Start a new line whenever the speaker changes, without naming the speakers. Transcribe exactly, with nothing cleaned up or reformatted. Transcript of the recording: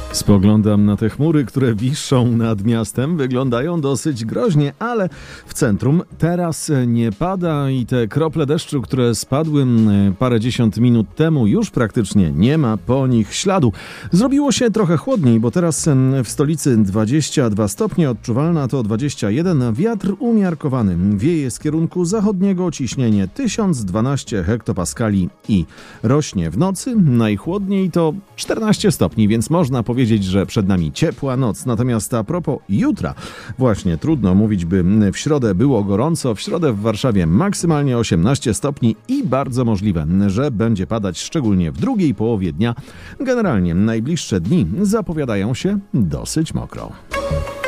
Spoglądam na te chmury, które wiszą nad miastem. Wyglądają dosyć groźnie, ale w centrum teraz nie pada i te krople deszczu, które spadły parędziesiąt minut temu, już praktycznie nie ma po nich śladu. Zrobiło się trochę chłodniej, bo teraz w stolicy dwadzieścia dwa stopnie, odczuwalna to dwadzieścia jeden, wiatr umiarkowany. Wieje z kierunku zachodniego, ciśnienie tysiąc dwanaście hektopaskali i rośnie w nocy. Najchłodniej to czternaście stopni, więc można powiedzieć, Powiedzieć, że przed nami ciepła noc. Natomiast a propos jutra, właśnie trudno mówić, by w środę było gorąco. W środę w Warszawie maksymalnie osiemnaście stopni i bardzo możliwe, że będzie padać szczególnie w drugiej połowie dnia. Generalnie najbliższe dni zapowiadają się dosyć mokro.